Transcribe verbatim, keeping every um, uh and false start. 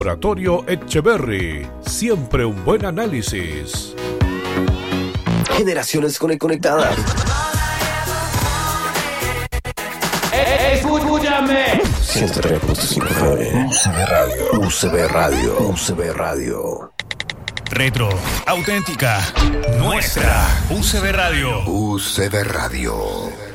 Laboratorio Etcheverry, siempre un buen análisis. Generaciones conectadas. Escúchame. ciento tres punto cinco F M. U C B Radio. U C B Radio. U C B Radio. Retro, auténtica, nuestra. U C B Radio. U C B Radio.